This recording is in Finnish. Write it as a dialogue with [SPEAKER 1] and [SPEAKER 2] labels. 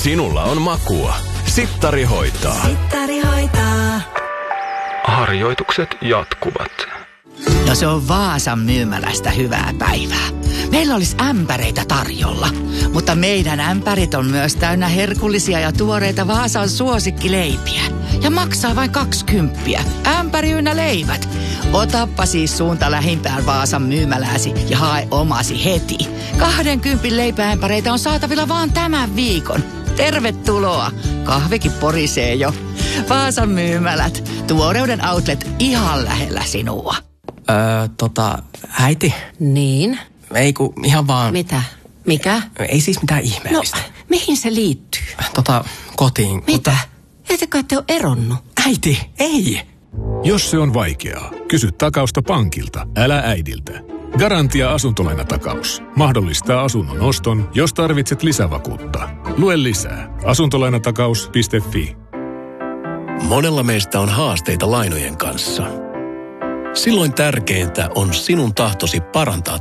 [SPEAKER 1] Sinulla on makua. Sittari hoitaa.
[SPEAKER 2] Sittari hoitaa.
[SPEAKER 3] Harjoitukset jatkuvat.
[SPEAKER 4] No se on Vaasan myymälästä hyvää päivää. Meillä olisi ämpäreitä tarjolla, mutta meidän ämpärit on myös täynnä herkullisia ja tuoreita Vaasan suosikkileipiä. Ja maksaa vain 20. Ämpäri ynnä leivät. Otappa siis suunta lähimpään Vaasan myymälääsi ja hae omasi heti. 20 leipäämpäreitä on saatavilla vaan tämän viikon. Tervetuloa. Kahvikin porisee jo. Vaasan myymälät. Tuoreuden outlet ihan lähellä sinua.
[SPEAKER 5] Äiti?
[SPEAKER 2] Niin?
[SPEAKER 5] Ei kun ihan vaan...
[SPEAKER 2] Mitä? Mikä?
[SPEAKER 5] Ei siis mitään ihmeellistä.
[SPEAKER 2] No, mihin se liittyy?
[SPEAKER 5] Kotiin.
[SPEAKER 2] Mitä? Ettekö ette ole eronnut?
[SPEAKER 5] Äiti, ei!
[SPEAKER 6] Jos se on vaikeaa, kysy takausta pankilta, älä äidiltä. Garantia asuntolainatakaus. Mahdollistaa asunnon oston, jos tarvitset lisävakuutta. Lue lisää. Asuntolainatakaus.fi.
[SPEAKER 1] Monella meistä on haasteita lainojen kanssa. Silloin tärkeintä on sinun tahtosi parantaa